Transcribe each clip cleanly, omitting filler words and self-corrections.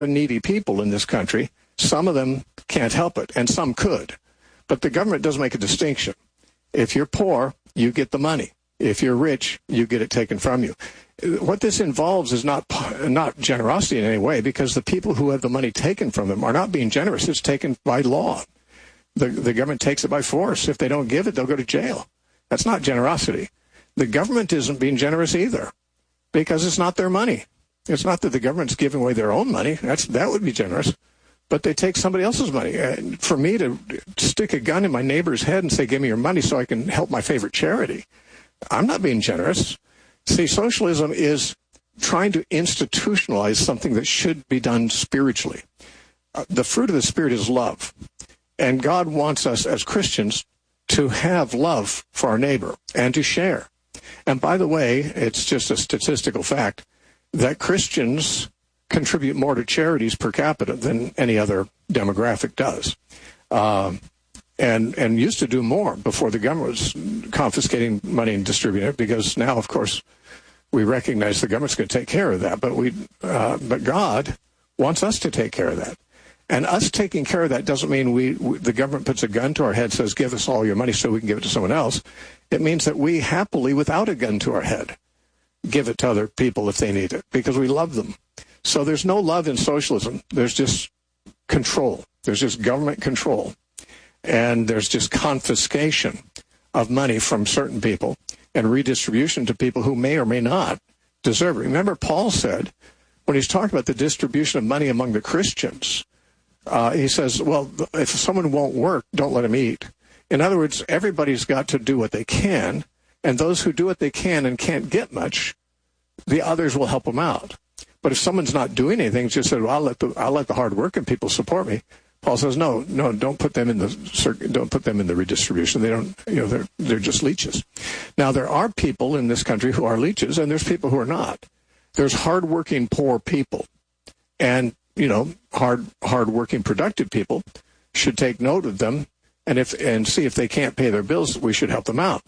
needy people in this country. Some of them can't help it, and some could. But the government does make a distinction. If you're poor, you get the money. If you're rich, you get it taken from you. What this involves is not generosity in any way, because the people who have the money taken from them are not being generous. It's taken by law. The government takes it by force. If they don't give it, they'll go to jail. That's not generosity. The government isn't being generous either, because it's not their money. It's not that the government's giving away their own money. That would be generous. But they take somebody else's money. For me to stick a gun in my neighbor's head and say, give me your money so I can help my favorite charity, I'm not being generous. See, socialism is trying to institutionalize something that should be done spiritually. The fruit of the Spirit is love. And God wants us as Christians to have love for our neighbor and to share. And by the way, it's just a statistical fact that Christians contribute more to charities per capita than any other demographic does. And used to do more before the government was confiscating money and distributing it, because now, of course, we recognize the government's going to take care of that. But God wants us to take care of that. And us taking care of that doesn't mean the government puts a gun to our head, says, give us all your money so we can give it to someone else. It means that we happily, without a gun to our head, give it to other people if they need it, because we love them. So there's no love in socialism. There's just control. There's just government control. And there's just confiscation of money from certain people and redistribution to people who may or may not deserve it. Remember, Paul said, when he's talking about the distribution of money among the Christians, he says, well, if someone won't work, don't let him eat. In other words, everybody's got to do what they can, and those who do what they can and can't get much, the others will help them out. But if someone's not doing anything, just said, well, I'll let the hard-working people support me. Paul says, no, don't put them in the redistribution. They don't, they're just leeches. Now, there are people in this country who are leeches, and there's people who are not. There's hard-working, poor people, and hard-working, productive people should take note of them, and see if they can't pay their bills, we should help them out.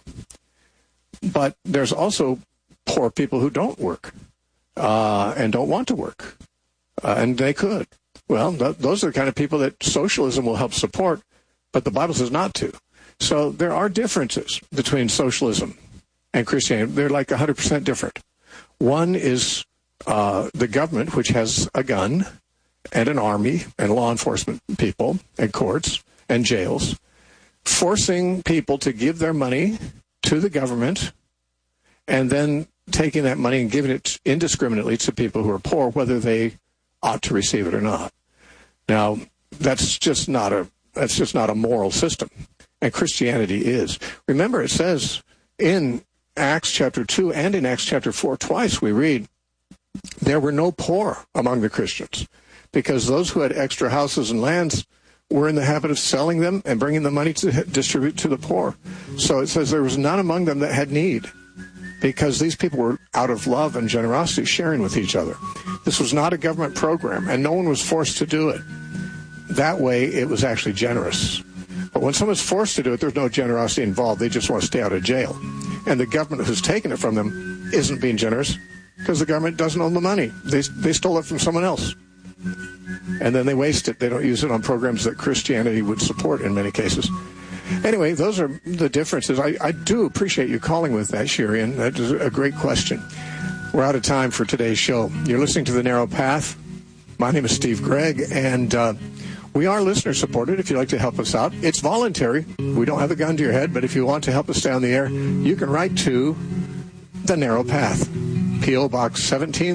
But there's also poor people who don't work and don't want to work, and they could. Well, those are the kind of people that socialism will help support, but the Bible says not to. So there are differences between socialism and Christianity. They're like 100% different. One is the government, which has a gun and an army and law enforcement people and courts and jails, forcing people to give their money to the government and then taking that money and giving it indiscriminately to people who are poor, whether they ought to receive it or not. Now, that's just not a moral system, and Christianity is. Remember, it says in Acts chapter 2 and in Acts chapter 4, twice we read, there were no poor among the Christians, because those who had extra houses and lands were in the habit of selling them and bringing the money to distribute to the poor. So it says there was none among them that had need, because these people were out of love and generosity sharing with each other. This was not a government program, and no one was forced to do it. That way, it was actually generous. But when someone's forced to do it, there's no generosity involved. They just want to stay out of jail. And the government who's taken it from them isn't being generous, because the government doesn't own the money. They stole it from someone else. And then they waste it. They don't use it on programs that Christianity would support in many cases. Anyway, those are the differences. I do appreciate you calling with that, Shirian. That is a great question. We're out of time for today's show. You're listening to The Narrow Path. My name is Steve Gregg, and we are listener-supported if you'd like to help us out. It's voluntary. We don't have a gun to your head, but if you want to help us stay on the air, you can write to The Narrow Path, P.O. Box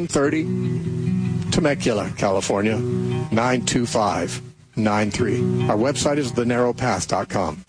1730, Temecula, California, 92593. Our website is thenarrowpath.com.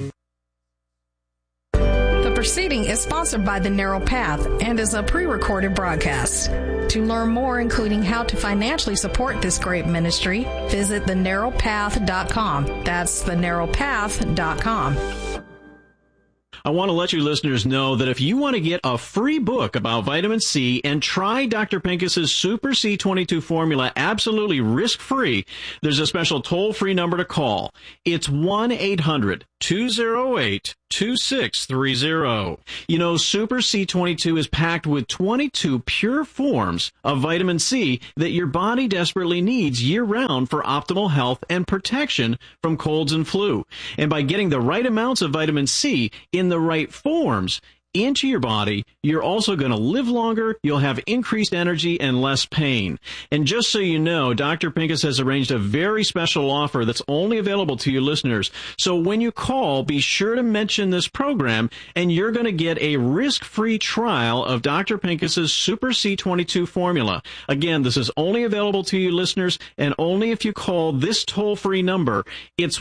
The proceeding is sponsored by The Narrow Path and is a pre-recorded broadcast. To learn more, including how to financially support this great ministry, visit thenarrowpath.com. That's thenarrowpath.com. I want to let you listeners know that if you want to get a free book about vitamin C and try Dr. Pincus's Super C22 formula absolutely risk-free, there's a special toll-free number to call. It's 1-800 800-208-2630. You know, Super C22 is packed with 22 pure forms of vitamin C that your body desperately needs year-round for optimal health and protection from colds and flu. And by getting the right amounts of vitamin C in the right forms into your body, you're also going to live longer, you'll have increased energy and less pain. And just so you know, Dr. Pincus has arranged a very special offer that's only available to you listeners. So when you call, be sure to mention this program, and you're going to get a risk-free trial of Dr. Pincus's Super C22 formula. Again, this is only available to you listeners, and only if you call this toll-free number. It's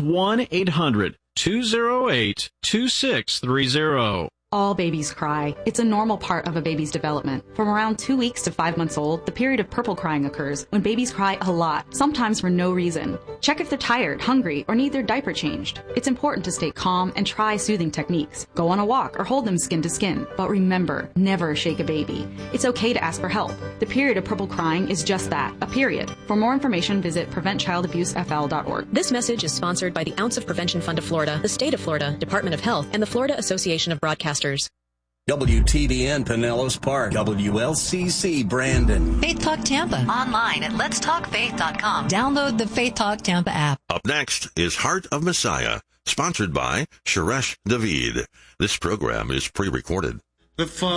1-800-208-2630. All babies cry. It's a normal part of a baby's development. From around 2 weeks to 5 months old, the period of purple crying occurs when babies cry a lot, sometimes for no reason. Check if they're tired, hungry, or need their diaper changed. It's important to stay calm and try soothing techniques. Go on a walk or hold them skin to skin. But remember, never shake a baby. It's okay to ask for help. The period of purple crying is just that, a period. For more information, visit PreventChildAbuseFL.org. This message is sponsored by the Ounce of Prevention Fund of Florida, the State of Florida, Department of Health, and the Florida Association of Broadcasters. WTVN Pinellas Park, WLCC Brandon. Faith Talk Tampa. Online at letstalkfaith.com. Download the Faith Talk Tampa app. Up next is Heart of Messiah, sponsored by Suresh David. This program is pre-recorded. The